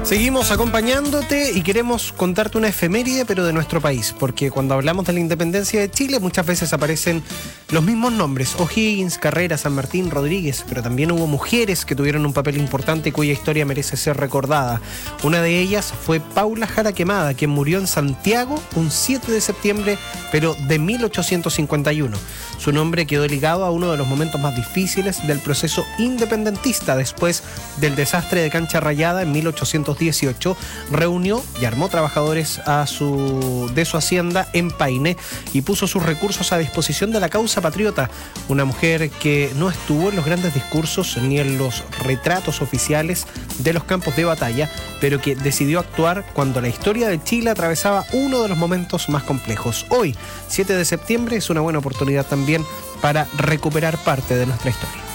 Seguimos acompañándote y queremos contarte una efeméride, pero de nuestro país, porque cuando hablamos de la independencia de Chile muchas veces aparecen los mismos nombres: O'Higgins, Carrera, San Martín, Rodríguez, pero también hubo mujeres que tuvieron un papel importante y cuya historia merece ser recordada. Una de ellas fue Paula Jara Quemada, quien murió en Santiago un 7 de septiembre, pero de 1851. Su nombre quedó ligado a uno de los momentos más difíciles del proceso independentista. Después del desastre de Cancha Rayada en 1818, reunió y armó trabajadores de su hacienda en Paine y puso sus recursos a disposición de la causa patriota. Una mujer que no estuvo en los grandes discursos ni en los retratos oficiales de los campos de batalla, pero que decidió actuar cuando la historia de Chile atravesaba uno de los momentos más complejos. Hoy, 7 de septiembre, es una buena oportunidad también para recuperar parte de nuestra historia.